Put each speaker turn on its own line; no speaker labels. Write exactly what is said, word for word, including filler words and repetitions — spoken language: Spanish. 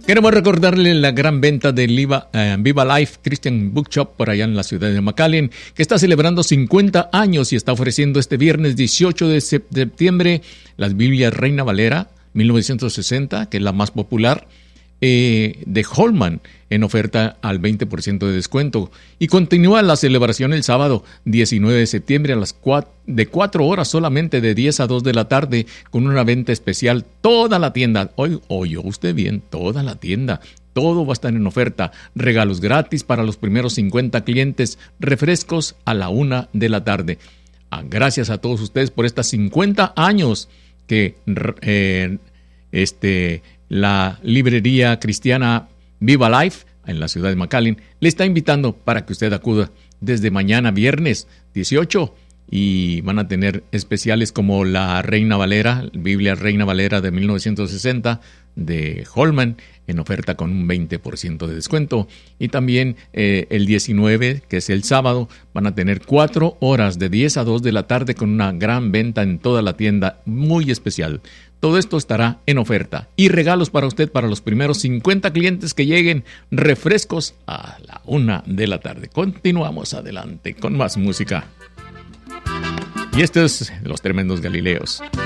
Queremos recordarle la gran venta de Viva, uh, Viva Life Christian Bookshop por allá en la ciudad de McAllen, que está celebrando cincuenta años y está ofreciendo este viernes dieciocho de septiembre las Biblias Reina Valera mil novecientos sesenta, que es la más popular, eh, de Holman, en oferta al veinte por ciento de descuento. Y continúa la celebración el sábado diecinueve de septiembre a las cuatro, de cuatro horas solamente, de diez a dos de la tarde, con una venta especial. Toda la tienda, hoy oyó usted bien, toda la tienda, todo va a estar en oferta. Regalos gratis para los primeros cincuenta clientes, refrescos a la una de la tarde. Ah, gracias a todos ustedes por estos cincuenta años que eh, este, la librería cristiana Viva Life en la ciudad de McAllen le está invitando para que usted acuda desde mañana viernes dieciocho, y van a tener especiales como la Reina Valera, Biblia Reina Valera de mil novecientos sesenta de Holman, en oferta con un veinte por ciento de descuento. Y también eh, el diecinueve, que es el sábado, van a tener cuatro horas de diez a dos de la tarde con una gran venta en toda la tienda, muy especial. Todo esto estará en oferta. Y regalos para usted para los primeros cincuenta clientes que lleguen, refrescos a la una de la tarde. Continuamos adelante con más música. Y esto es Los Tremendos Galileos.